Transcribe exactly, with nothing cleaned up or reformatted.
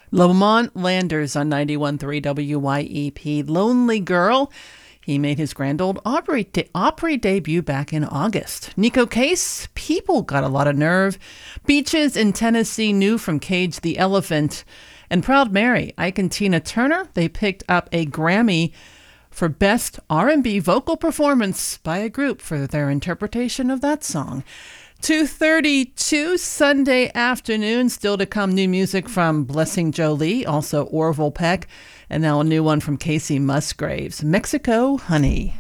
Lamont Landers on ninety-one point three W Y E P. Lonely Girl. He made his Grand Ole Opry, de- Opry debut back in August. Nico Case, People Got a Lot of Nerve. Beaches in Tennessee, new from Cage the Elephant. And Proud Mary, Ike and Tina Turner, they picked up a Grammy for Best R and B Vocal Performance by a group for their interpretation of that song. two thirty-two Sunday afternoon. Still to come, new music from Blessing Jolie, also Orville Peck, and now a new one from Casey Musgraves, Mexico Honey.